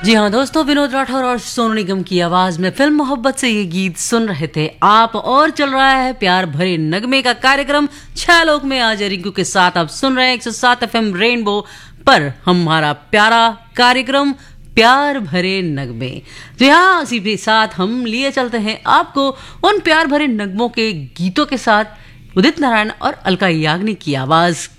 जी हाँ दोस्तों, विनोद राठौर और सोनू निगम की आवाज में फिल्म मोहब्बत से ये गीत सुन रहे थे आप। और चल रहा है प्यार भरे नगमे का कार्यक्रम छह लोग में। आज रिंकू के साथ आप सुन रहे हैं 107 FM रेनबो पर हमारा प्यारा कार्यक्रम प्यार भरे नगमे। जी हाँ, इसी के साथ हम लिए चलते हैं आपको उन प्यार भरे नगमों के गीतों के साथ उदित नारायण और अलका याग्निक की आवाज